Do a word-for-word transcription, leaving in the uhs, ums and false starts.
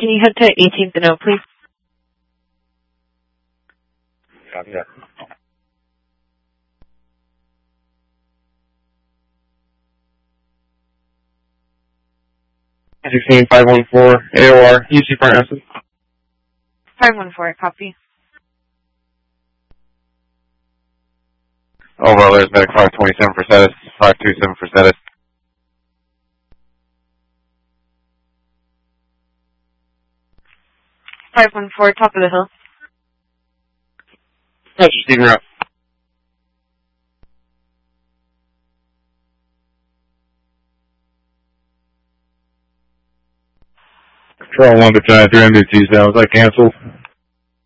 Can you head to eighteenth and O, please? Copy that. sixteen five one four, A O R, U C front acid. five one four, copy. Overall, there's medic five twenty-seven for status, five two seven for status. five one four, top of the hill. Roger, Stephen Route. Control one to Giant three M D T, was that canceled?